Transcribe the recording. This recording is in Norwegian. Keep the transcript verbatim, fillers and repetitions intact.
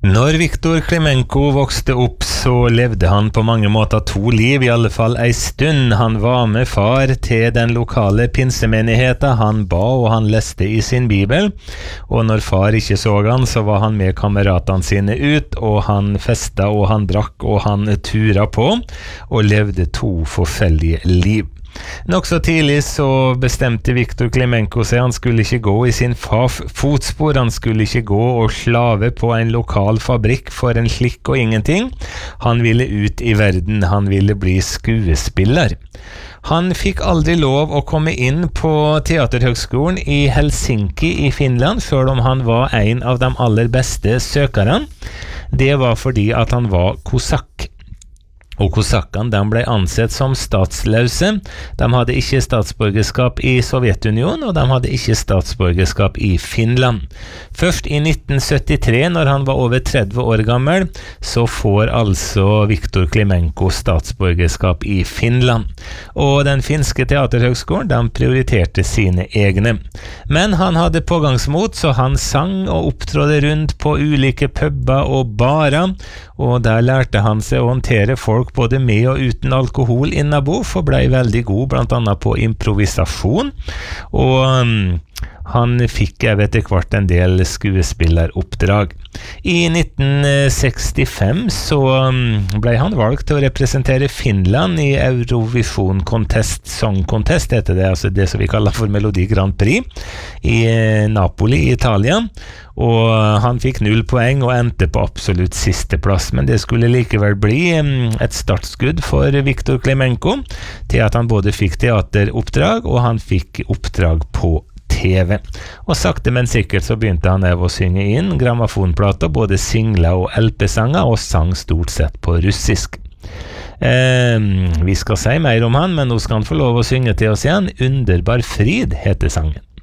Når Viktor Klemenko vokste opp, så levde han på mange måter to liv, i alle fall ei stund. Han var med far til den lokale pinsemenigheten, han ba og han leste i sin bibel. Og når far ikke så han, så var han med kameratene sine ut, og han festa og han drakk og han tura på, og levde to forfellige liv. Nok så tidlig så bestemte Viktor Klemenko seg, han skulle ikke gå i sin fars fotspor, han skulle ikke gå og slave på en lokal fabrikk for en slikk og ingenting. Han ville ut i verden, han ville bli skuespiller. Han fikk aldri lov å komme inn på teaterhøgskolen i Helsinki i Finland, selv om han var en av de aller beste søkerne. Det var fordi at han var kosakk. Og kosakkene de ble ansett som statsløse. De hadde ikke statsborgerskap i Sovjetunionen, og de hadde ikke statsborgerskap i Finland. Først i nitten syttitre, når han var over tretti år gammel, så får altså Viktor Klemenko statsborgerskap i Finland. Og den finske teaterhøgskolen, de prioriterte sine egne. Men han hadde pågangsmot, så han sang og opptrådde rundt på ulike pubber og barer, og der lærte han seg å håndtere folk både med og uten alkohol innabords, og ble veldig god blant annet på improvisasjon, og um, han fikk etter hvert en del skuespilleroppdrag. I nitten sekstifem så ble han valgt til å representere Finland i Eurovision Contest, Song Contest heter det, altså det som vi kaller for Melodi Grand Prix, i Napoli i Italia. Og han fikk null poeng og endte på absolutt siste plass, men det skulle likevel bli et startskudd for Viktor Klemenko til at han både fikk teateroppdrag og han fikk oppdrag på T V. Og sakte, men sikkert så begynte han å synge inn grammofonplater, både singler og L P-sanger, og sang stort sett på russisk. Eh, vi skal si mer om han, men nå skal han få lov å synge til oss igjen. Underbar frid heter sangen.